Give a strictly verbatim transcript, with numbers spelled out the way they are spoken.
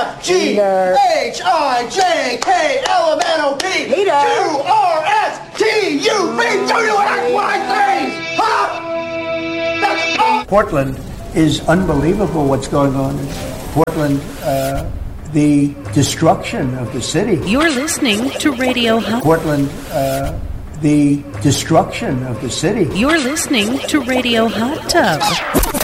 F G H I J K L M N O P Q R S T U V W X Y Z! Huh? That's all! Portland is unbelievable what's going on in Portland. Uh, the destruction of the city. You're listening to Radio Hot. Portland, uh, the destruction of the city. You're listening to Radio Hot Tub.